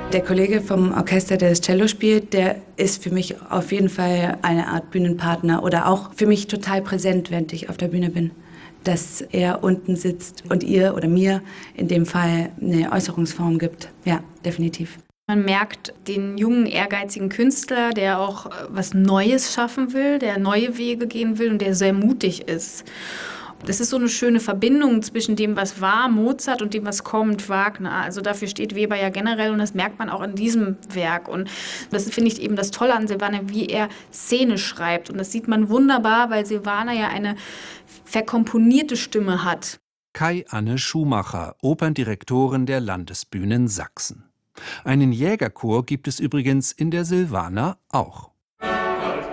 Der Kollege vom Orchester, der das Cello spielt, der ist für mich auf jeden Fall eine Art Bühnenpartner oder auch für mich total präsent, während ich auf der Bühne bin. Dass er unten sitzt und ihr oder mir in dem Fall eine Äußerungsform gibt. Ja, definitiv. Man merkt den jungen, ehrgeizigen Künstler, der auch was Neues schaffen will, der neue Wege gehen will und der sehr mutig ist. Das ist so eine schöne Verbindung zwischen dem, was war, Mozart, und dem, was kommt, Wagner. Also dafür steht Weber ja generell und das merkt man auch in diesem Werk. Und das finde ich eben das Tolle an Silvana, wie er Szene schreibt. Und das sieht man wunderbar, weil Silvana ja eine verkomponierte Stimme hat. Kai-Anne Schumacher, Operndirektorin der Landesbühnen Sachsen. Einen Jägerchor gibt es übrigens in der Silvana auch.